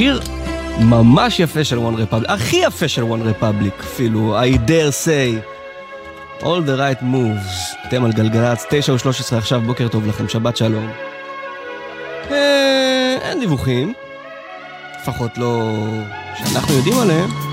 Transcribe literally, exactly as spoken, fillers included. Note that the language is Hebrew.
שיר ממש יפה של One Republic, הכי יפה של One Republic אפילו, I dare say, all the right moves, אתם על גלגלץ, תשע ושלוש עשרה עכשיו, בוקר טוב לכם, שבת שלום. אין דיווחים, לפחות לא שאנחנו יודעים עליהם.